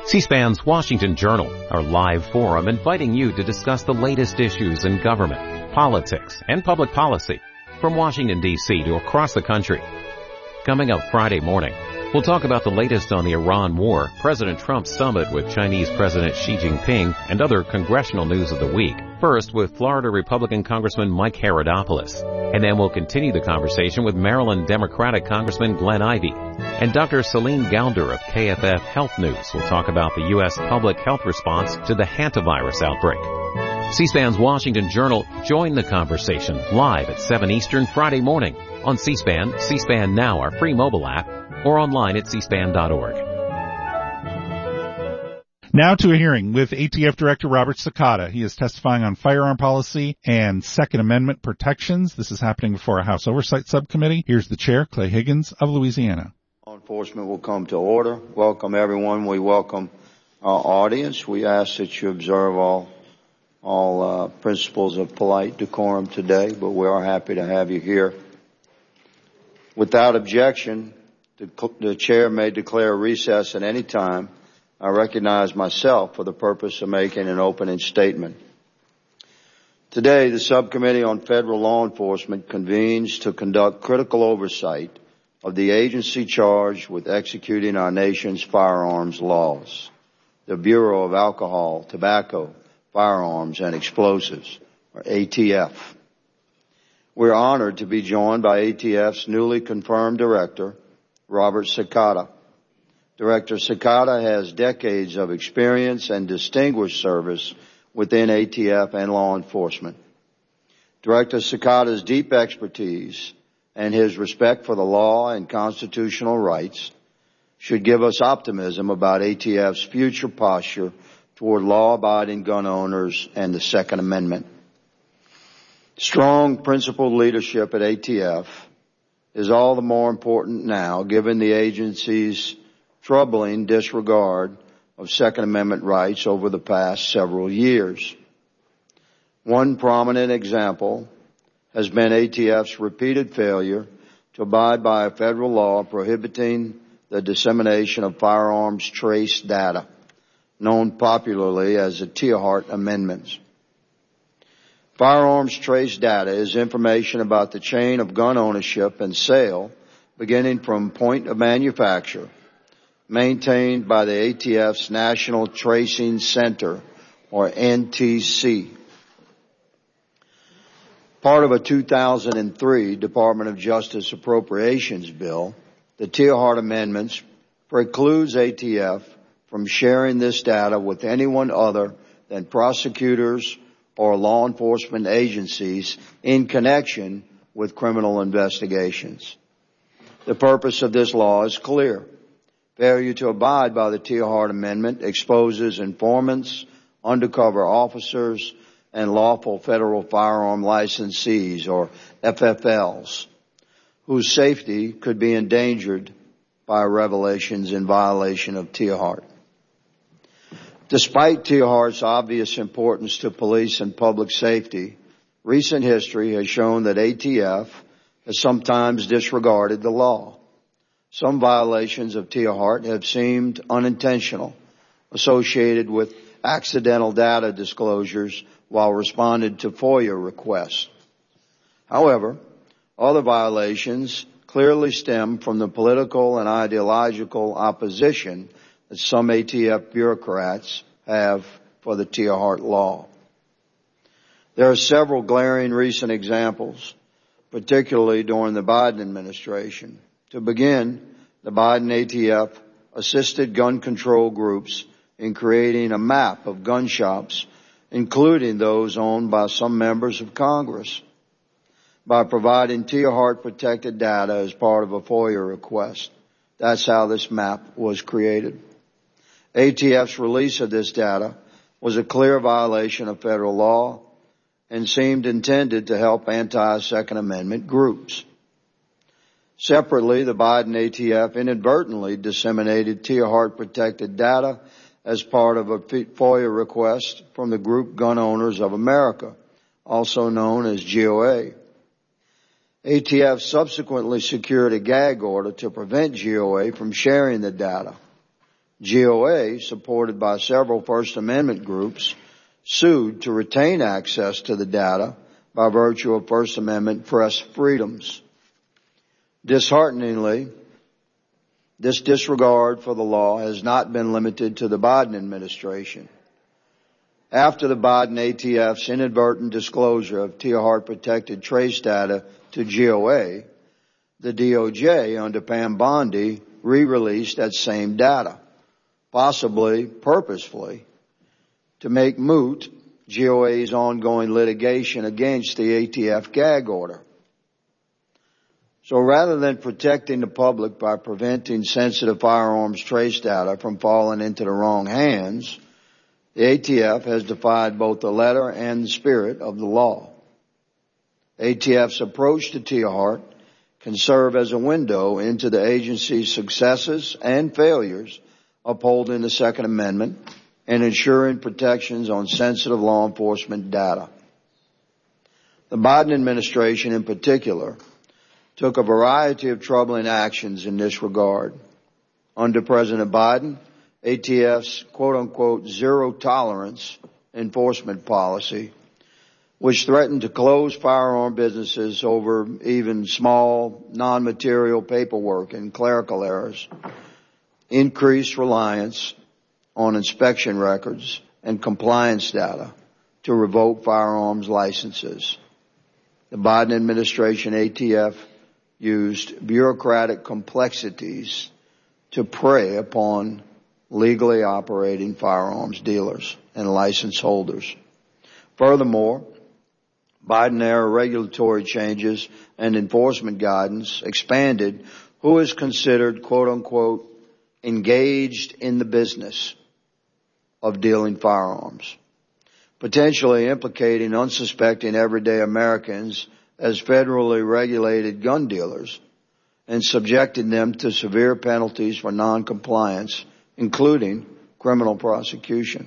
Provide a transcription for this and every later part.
C-SPAN's Washington Journal, our live forum inviting you to discuss the latest issues in government, politics, and public policy from Washington, D.C. to across the country. Coming up Friday morning, we'll talk about the latest on the Iran war, President Trump's summit with Chinese President Xi Jinping, and other congressional news of the week. First, with Florida Republican Congressman Mike Herodopoulos. And then we'll continue the conversation with Maryland Democratic Congressman Glenn Ivey. And Dr. Celine Galder of KFF Health News will talk about the U.S. public health response to the hantavirus outbreak. C-SPAN's Washington Journal. Join the conversation live at 7 Eastern Friday morning on C-SPAN, C-SPAN Now, our free mobile app, or online at cspan.org. Now to a hearing with ATF Director Robert Sakata. He is testifying on firearm policy and Second Amendment protections. This is happening before a House Oversight Subcommittee. Here's the chair, Clay Higgins of Louisiana. Law enforcement will come to order. Welcome, everyone. We welcome our audience. We ask that you observe all principles of polite decorum today, but we are happy to have you here. Without objection, the chair may declare recess at any time. I recognize myself for the purpose of making an opening statement. Today, the Subcommittee on Federal Law Enforcement convenes to conduct critical oversight of the agency charged with executing our nation's firearms laws, the Bureau of Alcohol, Tobacco, Firearms, and Explosives, or ATF. We're honored to be joined by ATF's newly confirmed director, Robert Sakata. Director Sakata has decades of experience and distinguished service within ATF and law enforcement. Director Sakata's deep expertise and his respect for the law and constitutional rights should give us optimism about ATF's future posture toward law-abiding gun owners and the Second Amendment. Strong, principled leadership at ATF is all the more important now, given the agency's troubling disregard of Second Amendment rights over the past several years. One prominent example has been ATF's repeated failure to abide by a federal law prohibiting the dissemination of firearms trace data, known popularly as the Tiahrt Amendments. Firearms trace data is information about the chain of gun ownership and sale beginning from point of manufacture, maintained by the ATF's National Tracing Center, or NTC. Part of a 2003 Department of Justice appropriations bill, the Tiahrt Amendments precludes ATF from sharing this data with anyone other than prosecutors or law enforcement agencies in connection with criminal investigations. The purpose of this law is clear. Failure to abide by the Tiahrt Amendment exposes informants, undercover officers, and lawful federal firearm licensees, or FFLs, whose safety could be endangered by revelations in violation of Tiahrt. Despite Tiahart's obvious importance to police and public safety, recent history has shown that ATF has sometimes disregarded the law. Some violations of Tiahrt have seemed unintentional, associated with accidental data disclosures while responding to FOIA requests. However, other violations clearly stem from the political and ideological opposition that some ATF bureaucrats have for the Tiahrt law. There are several glaring recent examples, particularly during the Biden administration. To begin, the Biden ATF assisted gun control groups in creating a map of gun shops, including those owned by some members of Congress, by providing Tiahrt-protected data as part of a FOIA request. That's how this map was created. ATF's release of this data was a clear violation of federal law and seemed intended to help anti-Second Amendment groups. Separately, the Biden ATF inadvertently disseminated Tiahrt-protected data as part of a FOIA request from the group Gun Owners of America, also known as GOA. ATF subsequently secured a gag order to prevent GOA from sharing the data. GOA, supported by several First Amendment groups, sued to retain access to the data by virtue of First Amendment press freedoms. Dishearteningly, this disregard for the law has not been limited to the Biden administration. After the Biden ATF's inadvertent disclosure of Tiahrt protected trace data to GOA, the DOJ under Pam Bondi re-released that same data, possibly purposefully, to make moot GOA's ongoing litigation against the ATF gag order. So rather than protecting the public by preventing sensitive firearms trace data from falling into the wrong hands, the ATF has defied both the letter and the spirit of the law. ATF's approach to Tiahrt can serve as a window into the agency's successes and failures upholding the Second Amendment and ensuring protections on sensitive law enforcement data. The Biden administration in particular took a variety of troubling actions in this regard. Under President Biden, ATF's quote-unquote zero tolerance enforcement policy, which threatened to close firearm businesses over even small non-material paperwork and clerical errors, increased reliance on inspection records and compliance data to revoke firearms licenses. The Biden administration ATF used bureaucratic complexities to prey upon legally operating firearms dealers and license holders. Furthermore, Biden-era regulatory changes and enforcement guidance expanded who is considered, quote-unquote, engaged in the business of dealing firearms, potentially implicating unsuspecting everyday Americans as federally regulated gun dealers and subjecting them to severe penalties for noncompliance, including criminal prosecution.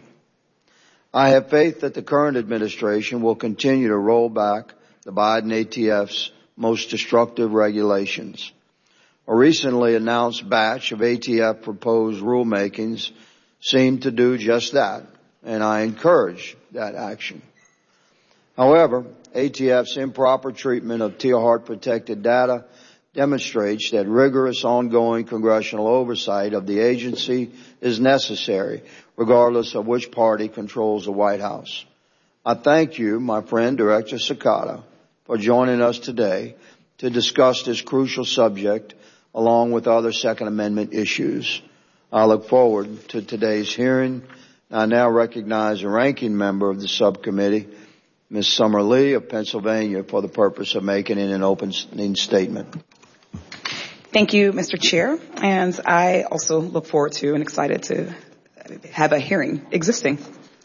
I have faith that the current administration will continue to roll back the Biden ATF's most destructive regulations. A recently announced batch of ATF proposed rulemakings seem to do just that, and I encourage that action. However, ATF's improper treatment of Tiahrt protected data demonstrates that rigorous ongoing congressional oversight of the agency is necessary, regardless of which party controls the White House. I thank you, my friend, Director Sakata, for joining us today to discuss this crucial subject along with other Second Amendment issues. I look forward to today's hearing. I now recognize the ranking member of the subcommittee, Ms. Summer Lee of Pennsylvania, for the purpose of making an opening statement. Thank you, Mr. Chair. And I also look forward to and excited to have a hearing existing.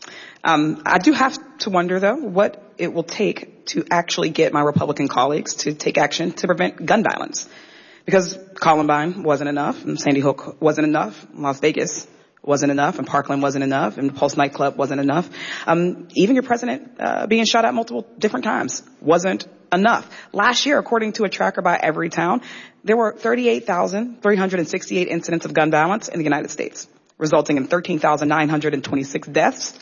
I do have to wonder, though, what it will take to actually get my Republican colleagues to take action to prevent gun violence. Because Columbine wasn't enough, and Sandy Hook wasn't enough, Las Vegas wasn't enough, and Parkland wasn't enough, and the Pulse nightclub wasn't enough. Even your president being shot at multiple different times wasn't enough. Last year, according to a tracker by Everytown, there were 38,368 incidents of gun violence in the United States, resulting in 13,926 deaths,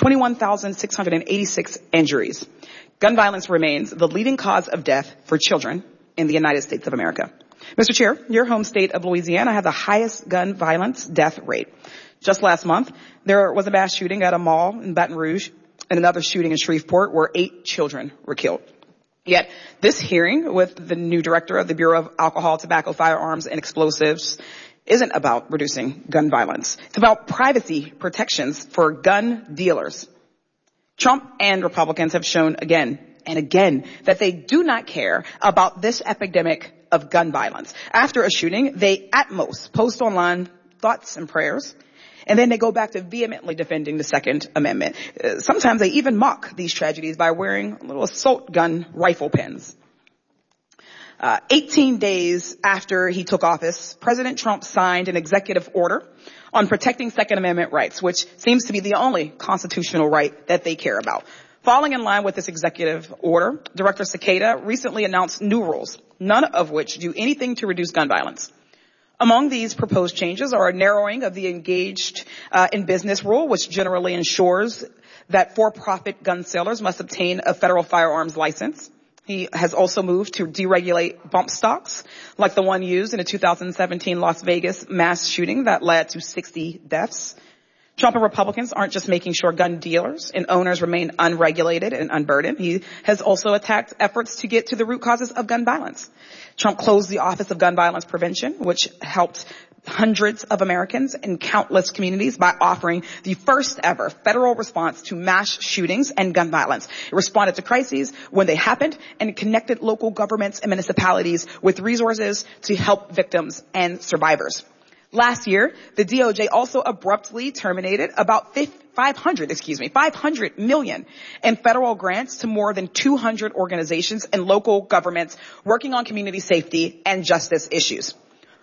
21,686 injuries. Gun violence remains the leading cause of death for children in the United States of America. Mr. Chair, your home state of Louisiana had the highest gun violence death rate. Just last month, there was a mass shooting at a mall in Baton Rouge and another shooting in Shreveport where 8 children were killed. Yet, this hearing with the new director of the Bureau of Alcohol, Tobacco, Firearms, and Explosives isn't about reducing gun violence. It's about privacy protections for gun dealers. Trump and Republicans have shown again and again that they do not care about this epidemic of gun violence. After a shooting, they at most post online thoughts and prayers, and then they go back to vehemently defending the Second Amendment. Sometimes they even mock these tragedies by wearing little assault gun rifle pins. 18 days after he took office, President Trump signed an executive order on protecting Second Amendment rights, which seems to be the only constitutional right that they care about. Falling in line with this executive order, Director Sakata recently announced new rules, none of which do anything to reduce gun violence. Among these proposed changes are a narrowing of the engaged in business rule, which generally ensures that for-profit gun sellers must obtain a federal firearms license. He has also moved to deregulate bump stocks, like the one used in a 2017 Las Vegas mass shooting that led to 60 deaths. Trump and Republicans aren't just making sure gun dealers and owners remain unregulated and unburdened. He has also attacked efforts to get to the root causes of gun violence. Trump closed the Office of Gun Violence Prevention, which helped hundreds of Americans in countless communities by offering the first ever federal response to mass shootings and gun violence. It responded to crises when they happened and connected local governments and municipalities with resources to help victims and survivors. Last year, the DOJ also abruptly terminated about 500 million in federal grants to more than 200 organizations and local governments working on community safety and justice issues.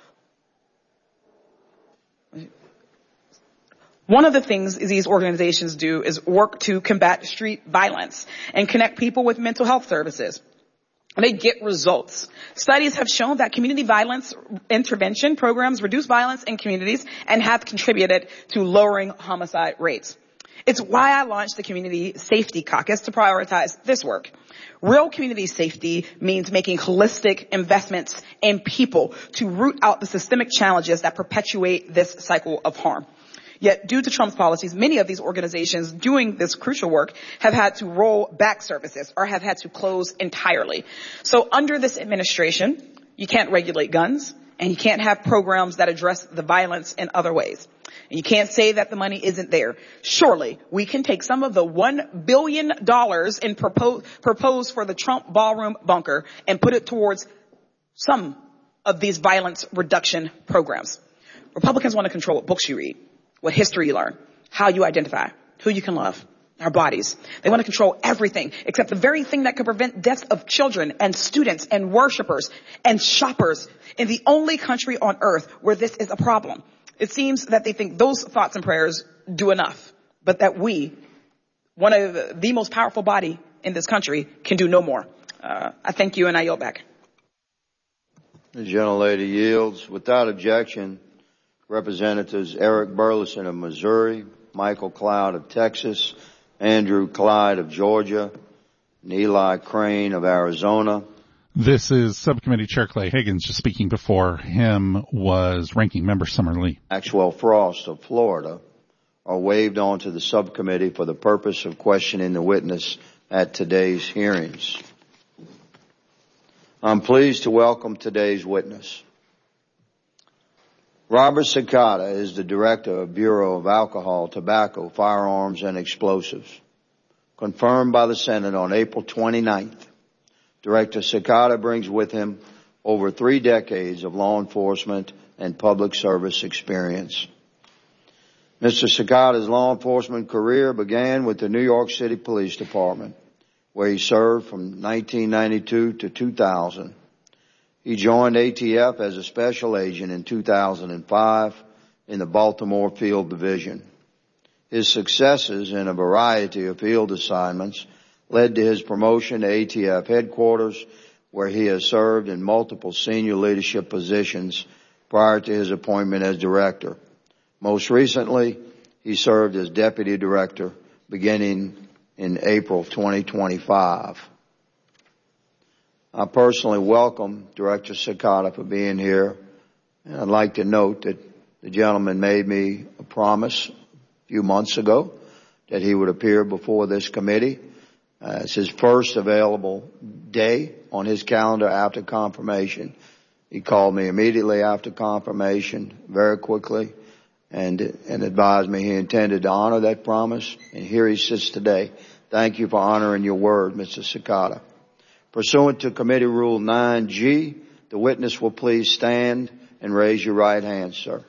One of the things these organizations do is work to combat street violence and connect people with mental health services. And they get results. Studies have shown that community violence intervention programs reduce violence in communities and have contributed to lowering homicide rates. It's why I launched the Community Safety Caucus to prioritize this work. Real community safety means making holistic investments in people to root out the systemic challenges that perpetuate this cycle of harm. Yet, due to Trump's policies, many of these organizations doing this crucial work have had to roll back services or have had to close entirely. So under this administration, you can't regulate guns and you can't have programs that address the violence in other ways. And you can't say that the money isn't there. Surely, we can take some of the $1 billion in proposed for the Trump ballroom bunker and put it towards some of these violence reduction programs. Republicans want to control what books you read, what history you learn, how you identify, who you can love, our bodies. They want to control everything except the very thing that could prevent deaths of children and students and worshipers and shoppers in the only country on earth where this is a problem. It seems that they think those thoughts and prayers do enough, but that we, one of the most powerful body in this country, can do no more. I thank you and I yield back. The gentlelady yields. Without objection, Representatives Eric Burleson of Missouri, Michael Cloud of Texas, Andrew Clyde of Georgia, and Eli Crane of Arizona. This is Subcommittee Chair Clay Higgins. Just speaking before him was Ranking Member Summer Lee. Maxwell Frost of Florida are waived onto the subcommittee for the purpose of questioning the witness at today's hearings. I'm pleased to welcome today's witness. Robert Cicada is the Director of Bureau of Alcohol, Tobacco, Firearms, and Explosives. Confirmed by the Senate on April 29th, Director Cicada brings with him over 3 decades of law enforcement and public service experience. Mr. Cicada's law enforcement career began with the New York City Police Department, where he served from 1992 to 2000. He joined ATF as a special agent in 2005 in the Baltimore Field Division. His successes in a variety of field assignments led to his promotion to ATF headquarters, where he has served in multiple senior leadership positions prior to his appointment as director. Most recently, he served as deputy director beginning in April 2025. I personally welcome Director Cicada for being here, and I'd like to note that the gentleman made me a promise a few months ago that he would appear before this committee. It's his first available day on his calendar after confirmation. He called me immediately after confirmation, very quickly, and advised me he intended to honor that promise, and here he sits today. Thank you for honoring your word, Mr. Cicada. Pursuant to Committee Rule 9G, the witness will please stand and raise your right hand, sir.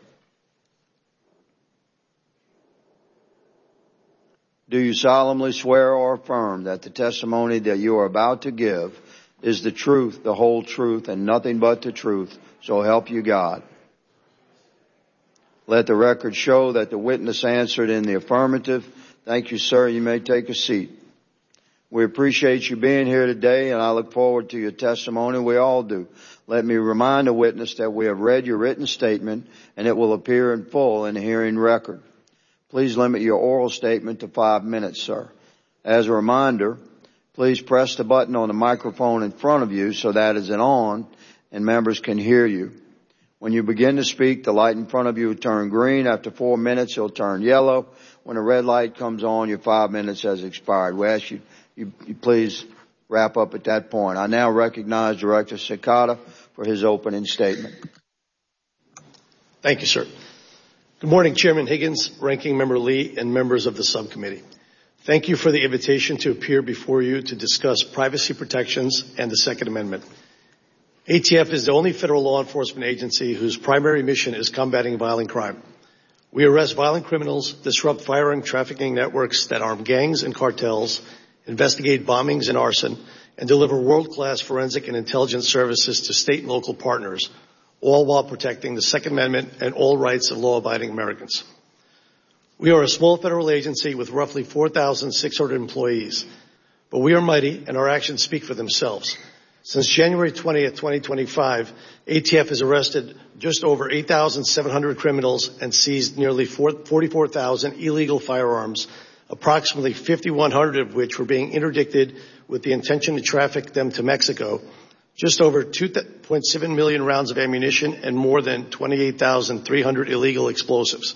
Do you solemnly swear or affirm that the testimony that you are about to give is the truth, the whole truth, and nothing but the truth, so help you God? Let the record show that the witness answered in the affirmative. Thank you, sir. You may take a seat. We appreciate you being here today, and I look forward to your testimony. We all do. Let me remind the witness that we have read your written statement, and it will appear in full in the hearing record. Please limit your oral statement to 5 minutes, sir. As a reminder, please press the button on the microphone in front of you so that is on and members can hear you. When you begin to speak, the light in front of you will turn green. After 4 minutes, it'll turn yellow. When the red light comes on, your 5 minutes has expired. We ask you please wrap up at that point. I now recognize Director Sakata for his opening statement. Thank you, sir. Good morning, Chairman Higgins, Ranking Member Lee, and members of the subcommittee. Thank you for the invitation to appear before you to discuss privacy protections and the Second Amendment. ATF is the only federal law enforcement agency whose primary mission is combating violent crime. We arrest violent criminals, disrupt firearm trafficking networks that arm gangs and cartels, investigate bombings and arson, and deliver world-class forensic and intelligence services to state and local partners, all while protecting the Second Amendment and all rights of law-abiding Americans. We are a small federal agency with roughly 4,600 employees, but we are mighty and our actions speak for themselves. Since January 20th, 2025, ATF has arrested just over 8,700 criminals and seized nearly 44,000 illegal firearms, approximately 5,100 of which were being interdicted with the intention to traffic them to Mexico, just over 2.7 million rounds of ammunition, and more than 28,300 illegal explosives.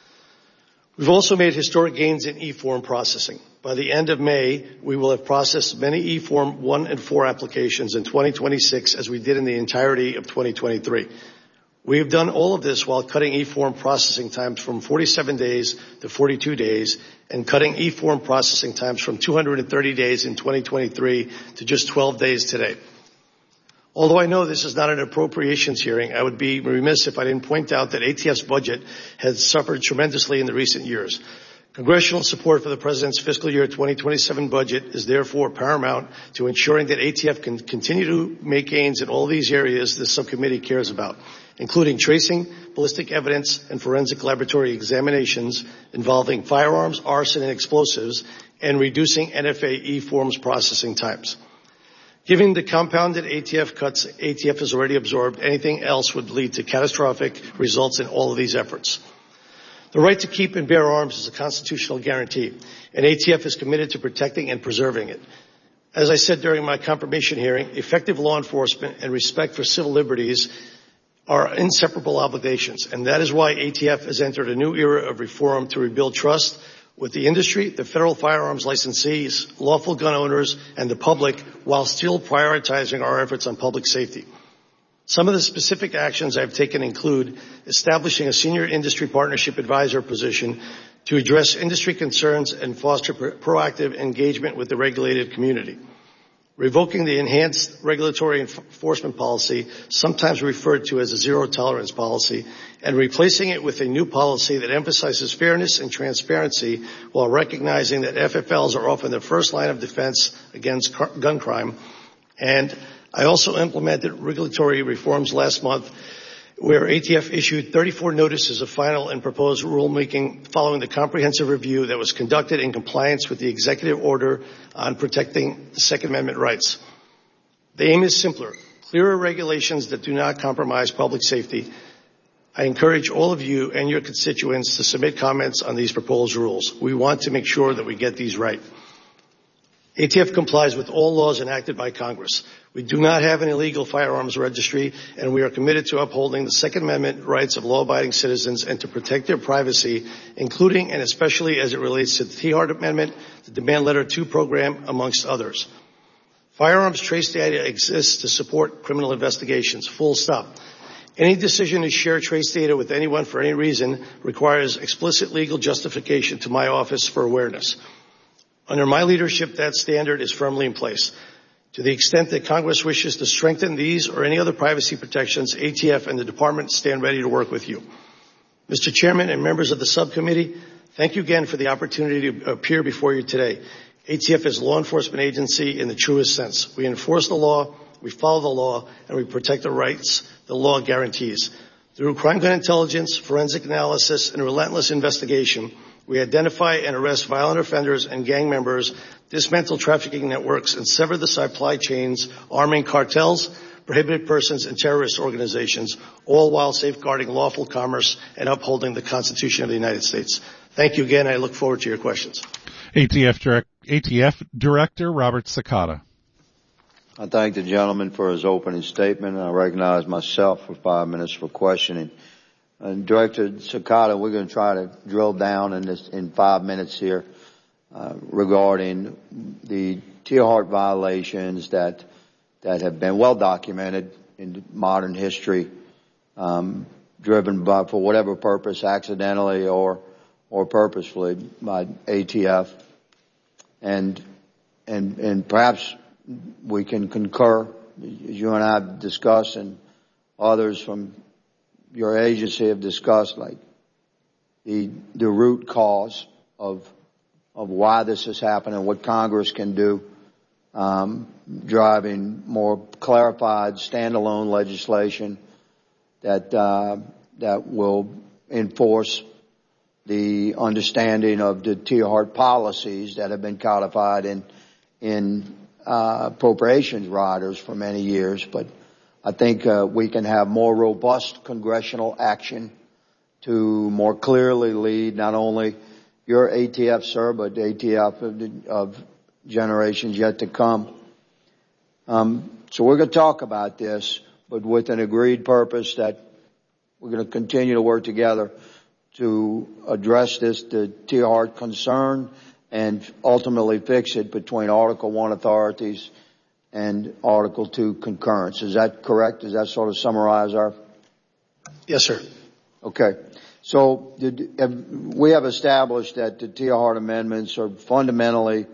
We've also made historic gains in e-form processing. By the end of May, we will have processed many e-form 1 and 4 applications in 2026 as we did in the entirety of 2023. We have done all of this while cutting e-form processing times from 47 days to 42 days and cutting e-form processing times from 230 days in 2023 to just 12 days today. Although I know this is not an appropriations hearing, I would be remiss if I didn't point out that ATF's budget has suffered tremendously in the recent years. Congressional support for the President's fiscal year 2027 budget is therefore paramount to ensuring that ATF can continue to make gains in all these areas this subcommittee cares about, including tracing, ballistic evidence, and forensic laboratory examinations involving firearms, arson, and explosives, and reducing NFA e-forms processing times. Given the compounded ATF cuts ATF has already absorbed, anything else would lead to catastrophic results in all of these efforts. The right to keep and bear arms is a constitutional guarantee, and ATF is committed to protecting and preserving it. As I said during my confirmation hearing, effective law enforcement and respect for civil liberties are inseparable obligations, and that is why ATF has entered a new era of reform to rebuild trust with the industry, the federal firearms licensees, lawful gun owners, and the public, while still prioritizing our efforts on public safety. Some of the specific actions I've taken include establishing a senior industry partnership advisor position to address industry concerns and foster proactive engagement with the regulated community, revoking the enhanced regulatory enforcement policy, sometimes referred to as a zero tolerance policy, and replacing it with a new policy that emphasizes fairness and transparency while recognizing that FFLs are often the first line of defense against gun crime. And I also implemented regulatory reforms last month where ATF issued 34 notices of final and proposed rulemaking following the comprehensive review that was conducted in compliance with the executive order on protecting the Second Amendment rights. The aim is simpler, clearer regulations that do not compromise public safety. I encourage all of you and your constituents to submit comments on these proposed rules. We want to make sure that we get these right. ATF complies with all laws enacted by Congress. We do not have an illegal firearms registry, and we are committed to upholding the Second Amendment rights of law-abiding citizens and to protect their privacy, including and especially as it relates to the Tiahrt Amendment, the Demand Letter 2 program, amongst others. Firearms trace data exists to support criminal investigations, full stop. Any decision to share trace data with anyone for any reason requires explicit legal justification to my office for awareness. Under my leadership, that standard is firmly in place. To the extent that Congress wishes to strengthen these or any other privacy protections, ATF and the Department stand ready to work with you. Mr. Chairman and members of the subcommittee, thank you again for the opportunity to appear before you today. ATF is a law enforcement agency in the truest sense. We enforce the law, we follow the law, and we protect the rights the law guarantees. Through crime gun intelligence, forensic analysis, and relentless investigation, We identify and arrest violent offenders and gang members, dismantle trafficking networks, and sever the supply chains arming cartels, prohibited persons, and terrorist organizations, all while safeguarding lawful commerce and upholding the Constitution of the United States. Thank you again. I look forward to your questions. ATF Director Robert Sakata. I thank the gentleman for his opening statement, and I recognize myself for 5 minutes for questioning. And Director Sakata, we're going to try to drill down in 5 minutes here regarding the Tiahrt violations that have been well documented in modern history, driven by, for whatever purpose, accidentally or purposefully by ATF, and perhaps we can concur, you and I have discussed, and others from your agency have discussed, like the root cause of why this has happened and what Congress can do, driving more clarified standalone legislation that will enforce the understanding of the Tiahrt policies that have been codified in appropriations riders for many years. But I think we can have more robust congressional action to more clearly lead not only your ATF, sir, but the ATF of generations yet to come. So we're going to talk about this, but with an agreed purpose that we're going to continue to work together to address the Tiahrt concern and ultimately fix it between Article 1 authorities and Article 2 concurrence. Is that correct? Does that sort of summarize our? Yes, sir. Okay. So we have established that the Tiahrt amendments are fundamentally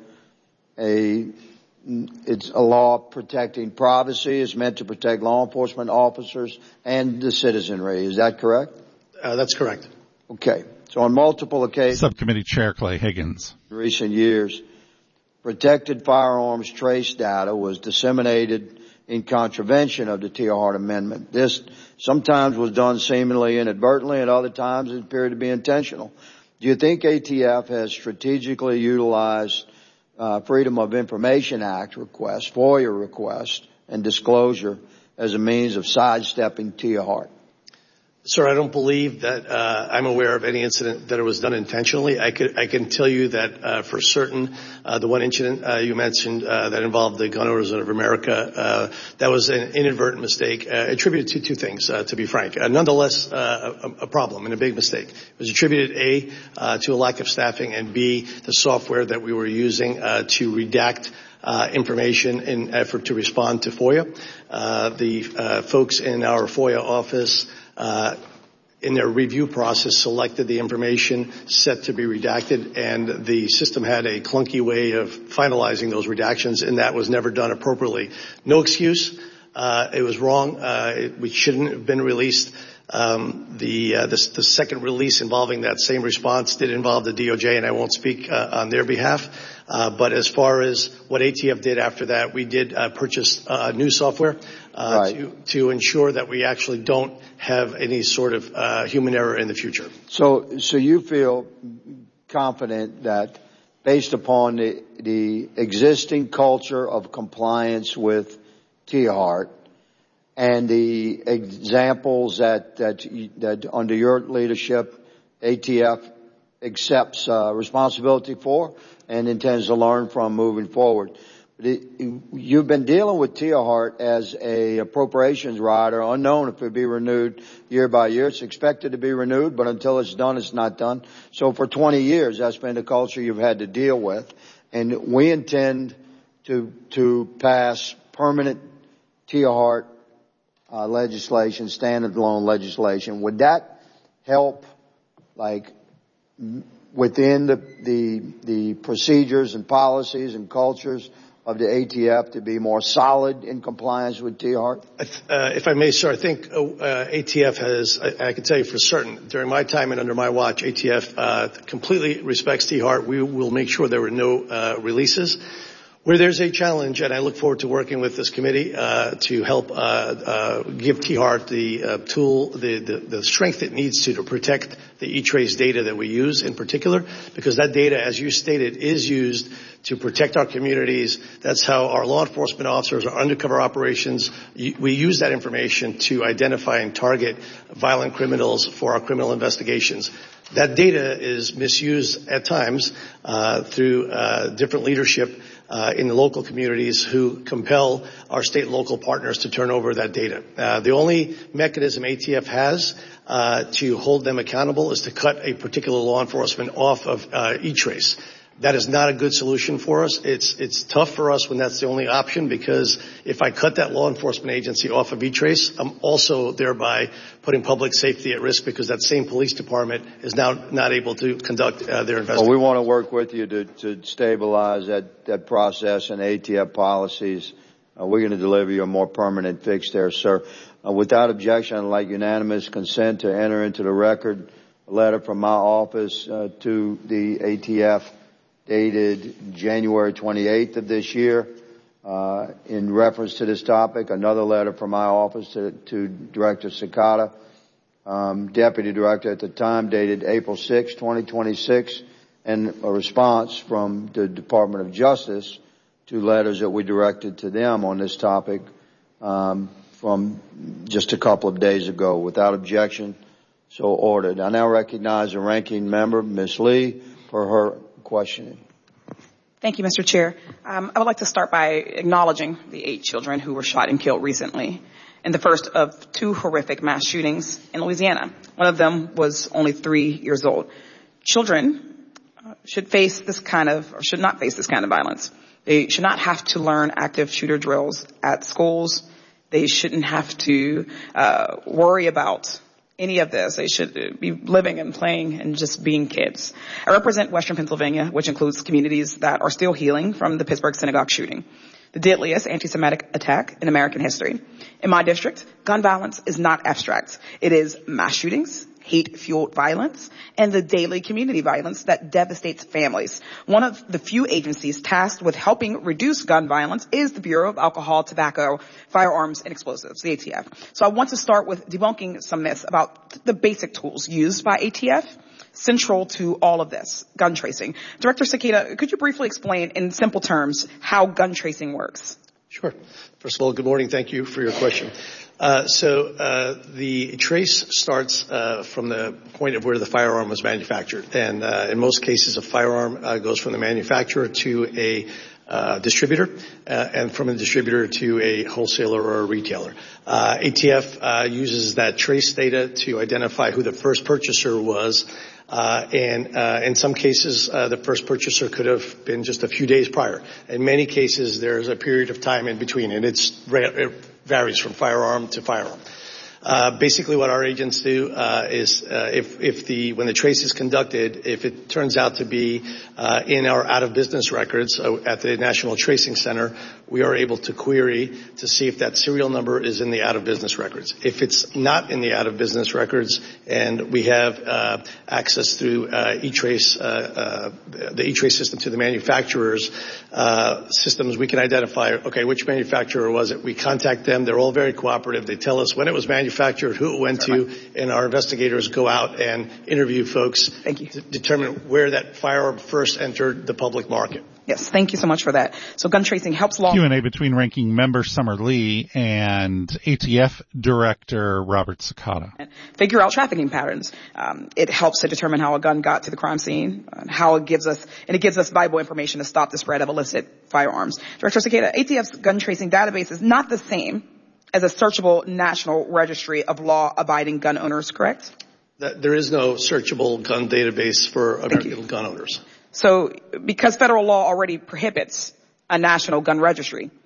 it's a law protecting privacy. It's meant to protect law enforcement officers and the citizenry. Is that correct? That's correct. Okay. So on multiple occasions, Subcommittee Chair Clay Higgins. In recent years, protected firearms trace data was disseminated in contravention of the Tiahrt Amendment. This sometimes was done seemingly inadvertently, and other times it appeared to be intentional. Do you think ATF has strategically utilized Freedom of Information Act requests, FOIA requests, and disclosure as a means of sidestepping Tiahrt? Sir, I don't believe that I'm aware of any incident that it was done intentionally. I can tell you that for certain, the one incident you mentioned that involved the Gun Owners of America, that was an inadvertent mistake, attributed to two things, to be frank. Nonetheless, a problem and a big mistake. It was attributed A, to a lack of staffing, and B, the software that we were using to redact information in effort to respond to FOIA. The folks in our FOIA office in their review process selected the information set to be redacted, and the system had a clunky way of finalizing those redactions, and that was never done appropriately. No excuse. It was wrong. We shouldn't have been released. The second release involving that same response did involve the DOJ, and I won't speak on their behalf. But as far as what ATF did after that, we did purchase new software to ensure that we actually don't have any sort of human error in the future. So you feel confident that based upon the existing culture of compliance with Tiahrt and the examples that under your leadership ATF accepts responsibility for and intends to learn from moving forward. You've been dealing with Tiahrt as a appropriations rider, unknown if it will be renewed year by year. It's expected to be renewed, but until it's done, it's not done. So for 20 years, that's been the culture you've had to deal with. And we intend to pass permanent Tiahrt legislation, standalone legislation. Would that help, like, within the procedures and policies and cultures of the ATF to be more solid in compliance with Tiahrt? If I may, sir, I think ATF has, I can tell you for certain, during my time and under my watch, ATF completely respects Tiahrt. We will make sure there were no releases. Where there's a challenge, and I look forward to working with this committee to help give THART the tool, the strength it needs to protect the E-Trace data that we use in particular, because that data, as you stated, is used to protect our communities. That's how our law enforcement officers, our undercover operations, we use that information to identify and target violent criminals for our criminal investigations. That data is misused at times through different leadership in the local communities who compel our state and local partners to turn over that data. The only mechanism ATF has to hold them accountable is to cut a particular law enforcement off of E-Trace. That is not a good solution for us. It's tough for us when that's the only option, because if I cut that law enforcement agency off of E-Trace, I'm also thereby putting public safety at risk, because that same police department is now not able to conduct their investigation. Well, we want to work with you to stabilize that process and ATF policies. We're going to deliver you a more permanent fix there, sir. Without objection, I'd like unanimous consent to enter into the record a letter from my office to the ATF dated January 28th of this year, in reference to this topic. Another letter from my office to Director Sakata, Deputy Director at the time, dated April 6, 2026, and a response from the Department of Justice to letters that we directed to them on this topic from just a couple of days ago. Without objection, so ordered. I now recognize the ranking member, Ms. Lee, for her questioning. Thank you, Mr. Chair. I would like to start by acknowledging the 8 children who were shot and killed recently in the first of 2 horrific mass shootings in Louisiana. One of them was only 3 years old. Children should not face this kind of violence. They should not have to learn active shooter drills at schools. They shouldn't have to worry about any of this. They should be living and playing and just being kids. I represent Western Pennsylvania, which includes communities that are still healing from the Pittsburgh synagogue shooting, the deadliest anti-Semitic attack in American history. In my district, gun violence is not abstract. It is mass shootings, hate-fueled violence, and the daily community violence that devastates families. One of the few agencies tasked with helping reduce gun violence is the Bureau of Alcohol, Tobacco, Firearms, and Explosives, the ATF. So I want to start with debunking some myths about the basic tools used by ATF, central to all of this, gun tracing. Director Sakata, could you briefly explain in simple terms how gun tracing works? Sure. First of all, good morning. Thank you for your question. The trace starts from the point of where the firearm was manufactured. And in most cases, a firearm goes from the manufacturer to a distributor, and from a distributor to a wholesaler or a retailer. ATF uses that trace data to identify who the first purchaser was. And in some cases, the first purchaser could have been just a few days prior. In many cases, there's a period of time in between, and it varies from firearm to firearm. Basically what our agents do is when the trace is conducted, if it turns out to be in our out of business records at the National Tracing Center, we are able to query to see if that serial number is in the out of business records. If it's not in the out of business records and we have access through E-Trace, the E-Trace system to the manufacturer's systems, we can identify, okay, which manufacturer was it? We contact them. They're all very cooperative. They tell us when it was manufactured, who it went to, and our investigators go out and interview folks to determine where that firearm first entered the public market. Yes, thank you so much for that. So gun tracing helps law. Q&A between Ranking Member Summer Lee and ATF Director Robert Sakata. Figure out trafficking patterns. It helps to determine how a gun got to the crime scene, how it gives us valuable information to stop the spread of illicit firearms. Director Sakata, ATF's gun tracing database is not the same as a searchable national registry of law-abiding gun owners, correct? There is no searchable gun database for American gun owners. So because federal law already prohibits a national gun registry,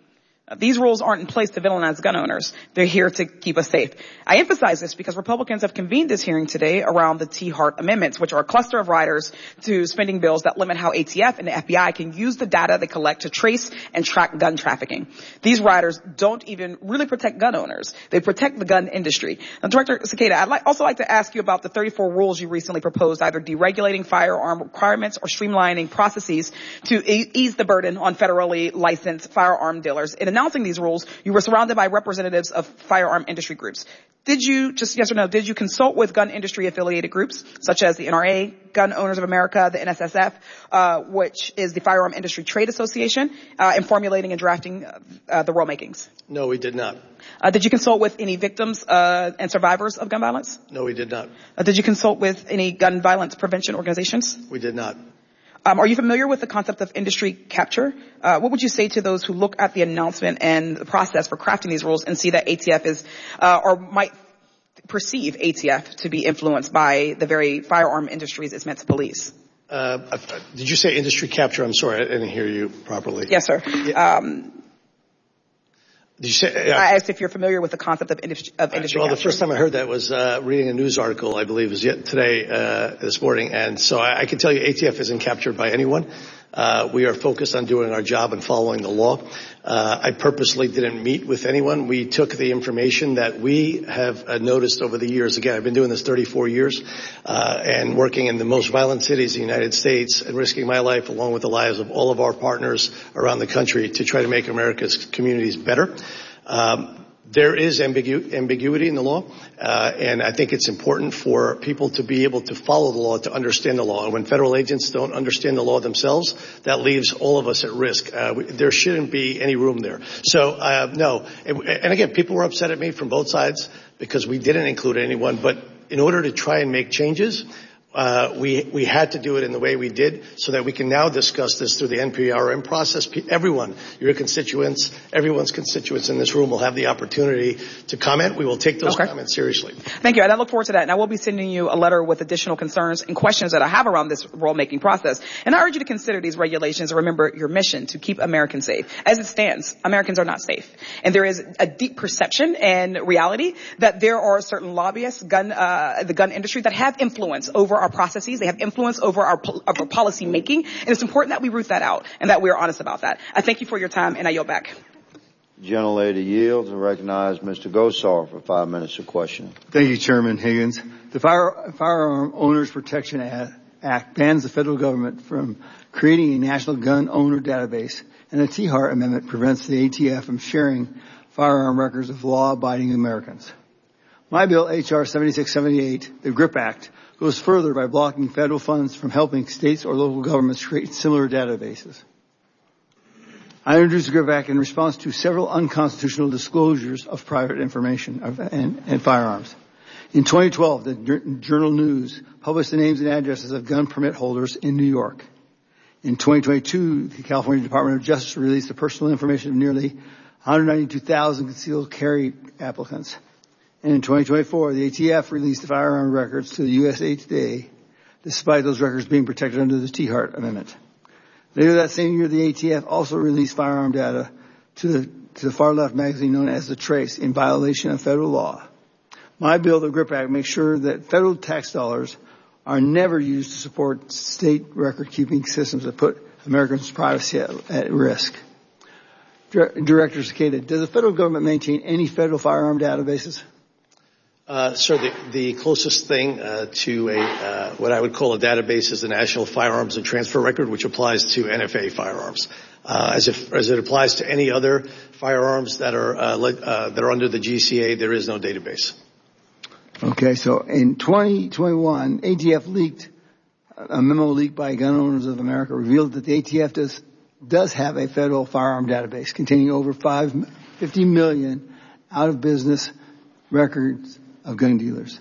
These rules aren't in place to villainize gun owners. They're here to keep us safe. I emphasize this because Republicans have convened this hearing today around the T-Hart amendments, which are a cluster of riders to spending bills that limit how ATF and the FBI can use the data they collect to trace and track gun trafficking. These riders don't even really protect gun owners. They protect the gun industry. Now, Director Cicada, I'd also like to ask you about the 34 rules you recently proposed, either deregulating firearm requirements or streamlining processes to ease the burden on federally licensed firearm dealers. In announcing these rules, you were surrounded by representatives of firearm industry groups. Did you, just yes or no, did you consult with gun industry affiliated groups such as the NRA, Gun Owners of America, the NSSF, which is the Firearm Industry Trade Association, in formulating and drafting the rulemakings? No, we did not. Did you consult with any victims and survivors of gun violence? No, we did not. Did you consult with any gun violence prevention organizations? We did not. Are you familiar with the concept of industry capture? What would you say to those who look at the announcement and the process for crafting these rules and see that ATF is, or might perceive ATF to be influenced by the very firearm industries it's meant to police? Did you say industry capture? I'm sorry, I didn't hear you properly. Yes, sir. Did you say? I asked if you're familiar with the concept of industry capture. Well, the first time I heard that was reading a news article, I believe, was this morning. And so I can tell you ATF isn't captured by anyone. We are focused on doing our job and following the law. I purposely didn't meet with anyone. We took the information that we have noticed over the years. Again, I've been doing this 34 years and working in the most violent cities in the United States and risking my life along with the lives of all of our partners around the country to try to make America's communities better. There is ambiguity in the law, and I think it's important for people to be able to follow the law, to understand the law. And when federal agents don't understand the law themselves, that leaves all of us at risk. There shouldn't be any room there. So, no. And again, people were upset at me from both sides because we didn't include anyone. But in order to try and make changes, we had to do it in the way we did so that we can now discuss this through the NPRM process. Everyone, your constituents, everyone's constituents in this room will have the opportunity to comment. We will take those comments seriously. Thank you. And I look forward to that. And I will be sending you a letter with additional concerns and questions that I have around this rulemaking process. And I urge you to consider these regulations and remember your mission to keep Americans safe. As it stands, Americans are not safe. And there is a deep perception and reality that there are certain lobbyists, the gun industry, that have influence over our processes. They have influence over our policy making. And it's important that we root that out and that we are honest about that. I thank you for your time, and I yield back. Gentlelady yields and recognize Mr. Gosar for 5 minutes of questioning. Thank you, Chairman Higgins. The Firearm Owners Protection Act bans the federal government from creating a national gun owner database, and the T-Hart Amendment prevents the ATF from sharing firearm records of law-abiding Americans. My bill, H.R. 7678, the GRIP Act, goes further by blocking federal funds from helping states or local governments create similar databases. I introduced the GRIP Act in response to several unconstitutional disclosures of private information and firearms. In 2012, the Journal News published the names and addresses of gun permit holders in New York. In 2022, the California Department of Justice released the personal information of nearly 192,000 concealed carry applicants. And in 2024, the ATF released the firearm records to the USA Today, despite those records being protected under the T-Hart Amendment. Later that same year, the ATF also released firearm data to the far-left magazine known as The Trace in violation of federal law. My bill, the GRIP Act, makes sure that federal tax dollars are never used to support state record-keeping systems that put Americans' privacy at risk. Director Cicada, does the federal government maintain any federal firearm databases? Sir, the closest thing to what I would call a database is the National Firearms and Transfer Record, which applies to NFA firearms. As it applies to any other firearms that are under the GCA, there is no database. Okay, so in 2021, ATF leaked a memo leaked by Gun Owners of America revealed that the ATF does have a federal firearm database containing over 50 million out of business records of gun dealers.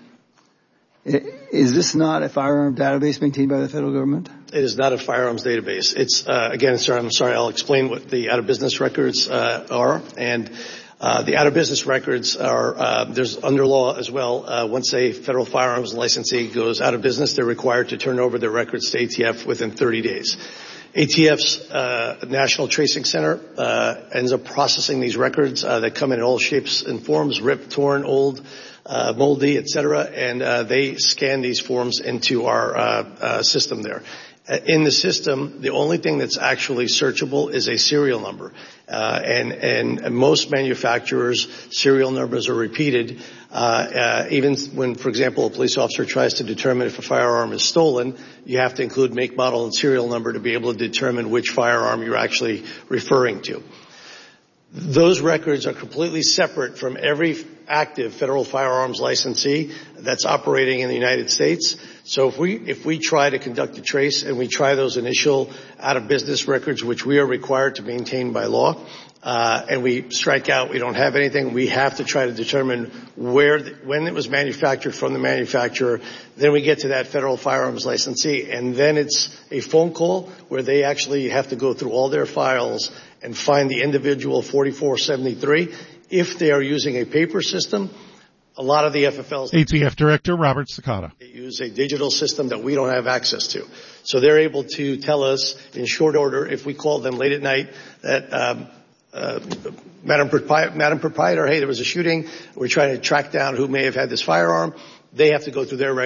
Is this not a firearm database maintained by the federal government? It is not a firearms database. It's, again, sir, I'm sorry, I'll explain what the out-of-business records are. And the out-of-business records are, there's under law as well, once a federal firearms licensee goes out of business, they're required to turn over their records to ATF within 30 days. ATF's National Tracing Center ends up processing these records that come in all shapes and forms, ripped, torn, old, moldy, etc., and they scan these forms into our system there. In the system, the only thing that's actually searchable is a serial number. And most manufacturers' serial numbers are repeated, even when, for example, a police officer tries to determine if a firearm is stolen, you have to include make, model, and serial number to be able to determine which firearm you're actually referring to. Those records are completely separate from every active federal firearms licensee that's operating in the United States. So if we try to conduct a trace and we try those initial out of business records, which we are required to maintain by law, and we strike out, we don't have anything, we have to try to determine when it was manufactured from the manufacturer. Then we get to that federal firearms licensee, and then it's a phone call where they actually have to go through all their files and find the individual 4473. If they are using a paper system, a lot of the FFLs... ATF Director Robert Sakata. They use a digital system that we don't have access to. So they're able to tell us in short order, if we call them late at night, that Madam Proprietor, hey, there was a shooting. We're trying to track down who may have had this firearm. They have to go through their records.